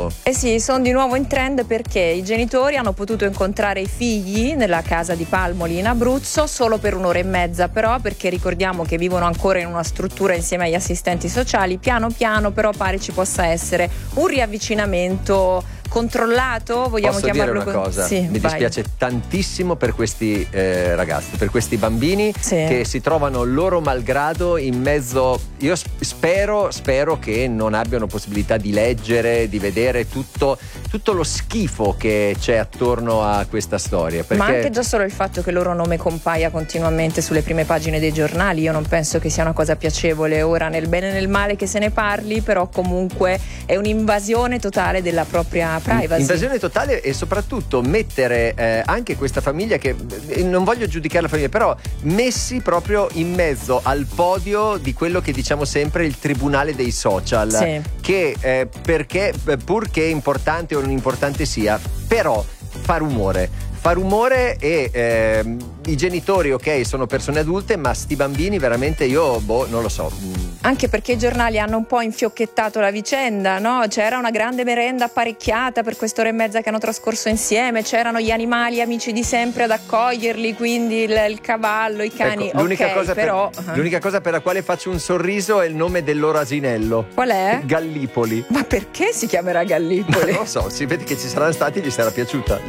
nuovo. Eh sì, sono di nuovo in trend perché i genitori hanno potuto incontrare i figli nella casa di Palmoli in Abruzzo solo per 1 ora e mezza, però, perché ricordiamo che vivono ancora in una struttura insieme agli assistenti sociali. Piano piano però pare ci possa essere un riavvicinamento controllato, vogliamo Posso chiamarlo dire una cosa? Sì, mi dispiace tantissimo per questi ragazzi, per questi bambini che si trovano loro malgrado in mezzo. Io spero che non abbiano possibilità di leggere, di vedere tutto lo schifo che c'è attorno a questa storia, perché... Ma anche già solo il fatto che il loro nome compaia continuamente sulle prime pagine dei giornali, io non penso che sia una cosa piacevole. Ora, nel bene e nel male che se ne parli, però comunque è un'invasione totale della propria privacy. Invasione totale, e soprattutto mettere anche questa famiglia, che non voglio giudicare la famiglia, però messi proprio in mezzo al podio di quello che diciamo sempre il tribunale dei social, che perché purché importante o non importante sia, però fa rumore e i genitori, ok, sono persone adulte, ma sti bambini veramente io non lo so. Anche perché i giornali hanno un po' infiocchettato la vicenda, no? C'era una grande merenda apparecchiata per quest'1 ora e mezza che hanno trascorso insieme, c'erano gli animali amici di sempre ad accoglierli, quindi il cavallo, i cani. Ecco, l'unica cosa per la quale faccio un sorriso è il nome del loro asinello. Qual è? Gallipoli. Ma perché si chiamerà Gallipoli? Non lo so, si vede che ci saranno stati e gli sarà piaciuta.